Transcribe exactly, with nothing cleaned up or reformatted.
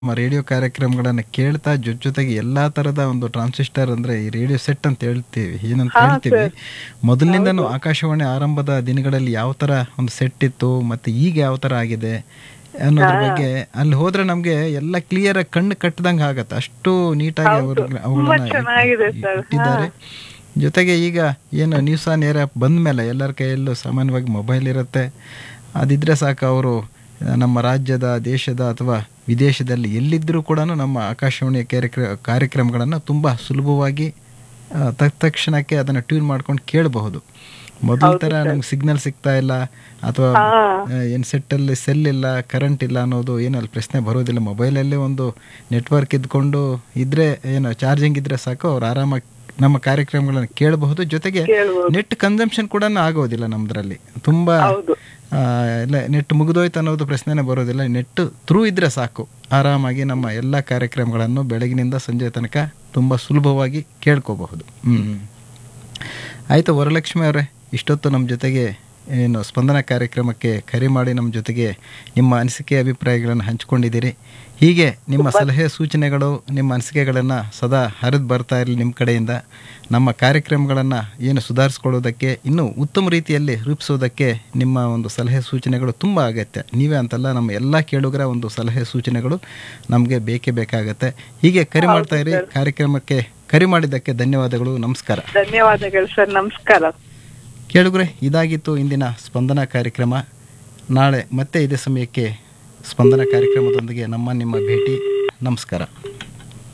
ನಮ್ಮ ರೇಡಿಯೋ ಕಾರ್ಯಕ್ರಮಗಳನ್ನು ಕೇಳ್ತಾ ಜೊತೆ ಜೊತೆಗೆ ಎಲ್ಲಾ ತರದ ಒಂದು ಟ್ರಾನ್ಸಿಸ್ಟರ್ ಅಂದ್ರೆ ಈ ರೇಡಿಯೋ ಸೆಟ್ ಅಂತ ಹೇಳ್ತೀವಿ ಏನಂತ ಹಾ ಹೇಳ್ತೀವಿ ಸರ್. ಮೊದಲಿನಿಂದನೂ ಹೌದು. ಆಕಾಶವಾಣಿ ಆರಂಭದ ದಿನಗಳಲ್ಲಿ ಯಾವ ತರ ಒಂದು ಸೆಟ್ ಇತ್ತು ಮತ್ತೆ ಈಗ ಯಾವ ತರ ಆಗಿದೆ ಅನ್ನೋದ್ರ ಹಾ. ಬಗ್ಗೆ ಅಲ್ಲಿ ಹೋದ್ರೆ ನಮ್ಗೆ ಎಲ್ಲ ಕ್ಲಿಯರ್ ಆಗಿ ಕಣ್ಣು ಕಟ್ಟದಂಗೆ ಆಗತ್ತೆ ಅಷ್ಟು ನೀಟಾಗಿ ಹೌದು. ಅವರು ತುಂಬಾ ಅವುಗಳನ್ನ ಚೆನ್ನಾಗಿದೆ ಸರ್. ಇಟ್ಟಿದ್ದಾರೆ. ಜೊತೆಗೆ ಈಗ ಏನು ನ್ಯೂಸ್ ಆನ್ ಏರ್ ಆ್ಯಪ್ ಬಂದ ಮೇಲೆ ಎಲ್ಲರ ಕೈಯಲ್ಲೂ ಸಾಮಾನ್ಯವಾಗಿ ಮೊಬೈಲ್ ಇರುತ್ತೆ. ಅದಿದ್ರೆ ಸಾಕು ಅವರು ನಮ್ಮ ರಾಜ್ಯದ ದೇಶದ ಅಥವಾ ವಿದೇಶದಲ್ಲಿ ಎಲ್ಲಿದ್ದರೂ ಕೂಡ ನಮ್ಮ ಆಕಾಶವಾಣಿಯ ಕಾರ್ಯಕ್ರ ಕಾರ್ಯಕ್ರಮಗಳನ್ನು ತುಂಬ ಸುಲಭವಾಗಿ ಆ, ತಕ್ ತಕ್ಷಣಕ್ಕೆ ಅದನ್ನು ಟ್ಯೂನ್ ಮಾಡ್ಕೊಂಡು ಕೇಳಬಹುದು. ಮೊದಲ ಹೌದು ಥರ ಸರ್. ನಮ್ಗೆ ಸಿಗ್ನಲ್ ಸಿಗ್ತಾ ಇಲ್ಲ ಅಥವಾ ಹಾ. ಏನು ಸೆಟ್ಟಲ್ಲಿ ಸೆಲ್ ಇಲ್ಲ ಕರೆಂಟ್ ಇಲ್ಲ ಅನ್ನೋದು ಏನು ಅಲ್ಲಿ ಪ್ರಶ್ನೆ ಬರೋದಿಲ್ಲ. ಮೊಬೈಲಲ್ಲೇ ಒಂದು ನೆಟ್ವರ್ಕ್ ಇದ್ಕೊಂಡು ಇದ್ರೆ ಏನು ಚಾರ್ಜಿಂಗ್ ಇದ್ರೆ ಸಾಕು ಅವ್ರು ಆರಾಮಾಗಿ ನಮ್ಮ ಕಾರ್ಯಕ್ರಮಗಳನ್ನು ಕೇಳಬಹುದು. ಜೊತೆಗೆ ಕೇಳ್ಬೋದು. ನೆಟ್ ಕನ್ಸಂಪ್ಷನ್ ಕೂಡ ಆಗೋದಿಲ್ಲ ನಮ್ದ್ರಲ್ಲಿ. ತುಂಬ ಹೌದು. ಆ, ಎಲ್ಲ ನೆಟ್ ಮುಗಿದೋಯ್ತು ಅನ್ನೋದು ಪ್ರಶ್ನೆನೇ ಬರೋದಿಲ್ಲ. ನೆಟ್ ಥ್ರೂ ಇದ್ರೆ ಸಾಕು ಆರಾಮಾಗಿ ನಮ್ಮ ಎಲ್ಲ ಕಾರ್ಯಕ್ರಮಗಳನ್ನು ಬೆಳಗಿನಿಂದ ಸಂಜೆ ತನಕ ತುಂಬ ಸುಲಭವಾಗಿ ಕೇಳ್ಕೋಬಹುದು. ಹ್ಞೂ ಆಯಿತು ವರಲಕ್ಷ್ಮಿ ಅವರೇ, ಇಷ್ಟೊತ್ತು ನಮ್ಮ ಜೊತೆಗೆ ಏನು ಸ್ಪಂದನ ಕಾರ್ಯಕ್ರಮಕ್ಕೆ ಕರೆ ಮಾಡಿ ನಮ್ಮ ಜೊತೆಗೆ ನಿಮ್ಮ ಅನಿಸಿಕೆ ಅಭಿಪ್ರಾಯಗಳನ್ನು ಹಂಚ್ಕೊಂಡಿದ್ದೀರಿ. ಹೀಗೆ ನಿಮ್ಮ ಸಲಹೆ ಸೂಚನೆಗಳು ನಿಮ್ಮ ಅನಿಸಿಕೆಗಳನ್ನು ಸದಾ ಹರಿದು ಬರ್ತಾ ಇರಲಿ ನಿಮ್ಮ ಕಡೆಯಿಂದ. ನಮ್ಮ ಕಾರ್ಯಕ್ರಮಗಳನ್ನು ಏನು ಸುಧಾರಿಸ್ಕೊಳ್ಳೋದಕ್ಕೆ ಇನ್ನೂ ಉತ್ತಮ ರೀತಿಯಲ್ಲಿ ರೂಪಿಸೋದಕ್ಕೆ ನಿಮ್ಮ ಒಂದು ಸಲಹೆ ಸೂಚನೆಗಳು ತುಂಬ ಅಗತ್ಯ. ನೀವೇ ಅಂತಲ್ಲ, ನಮ್ಮ ಎಲ್ಲ ಕೇಳುಗರ ಒಂದು ಸಲಹೆ ಸೂಚನೆಗಳು ನಮಗೆ ಬೇಕೇ ಬೇಕಾಗತ್ತೆ. ಹೀಗೆ ಕರೆ ಮಾಡ್ತಾ ಇರಿ. ಕಾರ್ಯಕ್ರಮಕ್ಕೆ ಕರೆ ಮಾಡಿದ್ದಕ್ಕೆ ಧನ್ಯವಾದಗಳು. ನಮಸ್ಕಾರ. ಧನ್ಯವಾದಗಳು ಸರ್. ನಮಸ್ಕಾರ. ಕೇಳುಗರೆ, ಇದಾಗಿತ್ತು ಇಂದಿನ ಸ್ಪಂದನ ಕಾರ್ಯಕ್ರಮ. ನಾಳೆ ಮತ್ತೆ ಇದೇ ಸಮಯಕ್ಕೆ ಸ್ಪಂದನ ಕಾರ್ಯಕ್ರಮದೊಂದಿಗೆ ನಮ್ಮ ನಿಮ್ಮ ಭೇಟಿ. ನಮಸ್ಕಾರ.